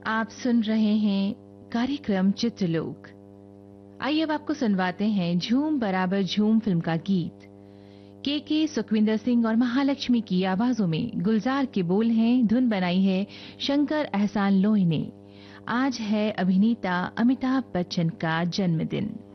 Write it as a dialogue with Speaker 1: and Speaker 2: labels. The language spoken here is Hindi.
Speaker 1: आप सुन रहे हैं कार्यक्रम चित्रलोक। आइए अब आपको सुनवाते हैं झूम बराबर झूम फिल्म का गीत। के सुखविंदर सिंह और महालक्ष्मी की आवाजों में गुलजार के बोल हैं, धुन बनाई है शंकर एहसान लोई ने। आज है अभिनेता अमिताभ बच्चन का जन्मदिन।